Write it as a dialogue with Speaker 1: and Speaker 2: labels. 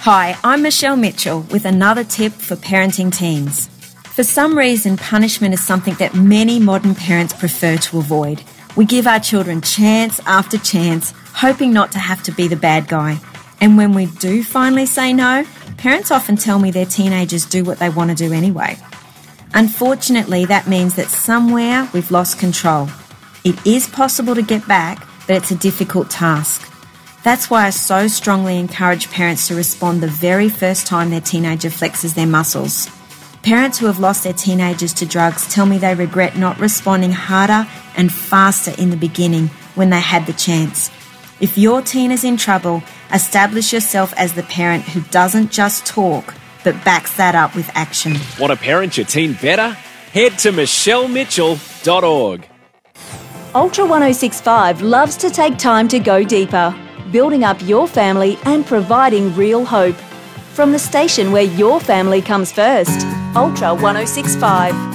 Speaker 1: Hi, I'm Michelle Mitchell with another tip for parenting teens. For some reason, punishment is something that many modern parents prefer to avoid. We give our children chance after chance, hoping not to have to be the bad guy. And when we do finally say no, parents often tell me their teenagers do what they want to do anyway. Unfortunately, that means that somewhere we've lost control. It is possible to get back, but it's a difficult task. That's why I so strongly encourage parents to respond the very first time their teenager flexes their muscles. Parents who have lost their teenagers to drugs tell me they regret not responding harder and faster in the beginning when they had the chance. If your teen is in trouble, establish yourself as the parent who doesn't just talk, but backs that up with action.
Speaker 2: Want to parent your teen better? Head to michellemitchell.org.
Speaker 3: Ultra 1065 loves to take time to go deeper, building up your family and providing real hope. From the station where your family comes first, Ultra 1065.